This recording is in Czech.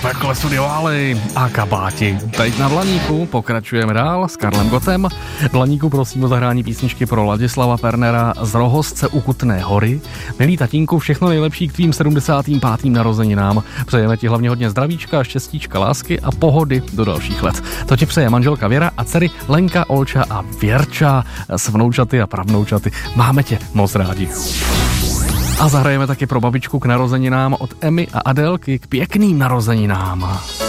Pekle Studioály a kabáti. Teď na Dlaníku pokračujeme dál s Karlem Gotem. Dlaníku prosím o zahrání písničky pro Ladislava Pernera z Rohozce u Kutné Hory. Milý tatínku, všechno nejlepší k tvým 75. narozeninám. Přejeme ti hlavně hodně zdravíčka, štěstíčka, lásky a pohody do dalších let. To ti přeje manželka Věra a dcery Lenka, Olča a Věrča s vnoučaty a pravnoučaty. Máme tě moc rádi. A zahrajeme taky pro babičku k narozeninám od Emy a Adélky k pěkným narozeninám.